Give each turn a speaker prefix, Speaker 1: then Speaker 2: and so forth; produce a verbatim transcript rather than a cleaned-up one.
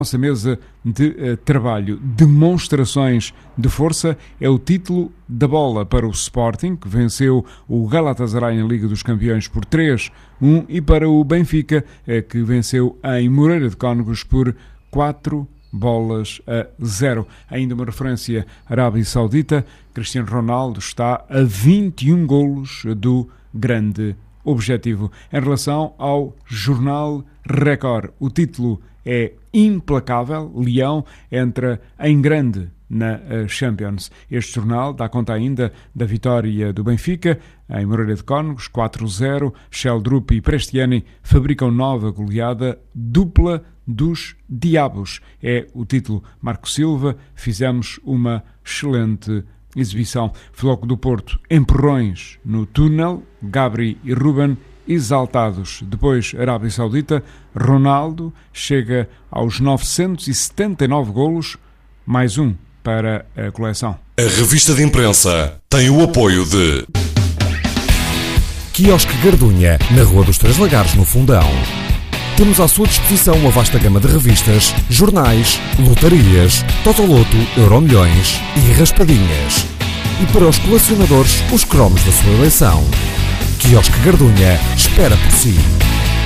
Speaker 1: Nossa mesa de uh, trabalho, demonstrações de força, é o título da bola para o Sporting, que venceu o Galatasaray em Liga dos Campeões por três a um, e para o Benfica, uh, que venceu em Moreira de Cónegos por quatro bolas a zero. Ainda uma referência à Arábia Saudita, Cristiano Ronaldo está a vinte e um golos do grande objetivo. Em relação ao jornal Record, o título é implacável. Leão entra em grande na Champions. Este jornal dá conta ainda da vitória do Benfica em Moreira de Cónegos, quatro a zero. Sheldrup e Prestiani fabricam nova goleada dupla dos Diabos. É o título. Marco Silva, fizemos uma excelente exibição. Floco do Porto, empurrões no túnel. Gabri e Ruben exaltados. Depois, Arábia Saudita, Ronaldo chega aos novecentos e setenta e nove golos, mais um para a coleção.
Speaker 2: A revista de imprensa tem o apoio de
Speaker 3: Quiosque Gardunha, na Rua dos Três Lagares, no Fundão. Temos à sua disposição uma vasta gama de revistas, jornais, lotarias, Totoloto, Euromilhões e raspadinhas. E para os colecionadores, os cromos da sua eleição. Quiosque Gardunha espera por si.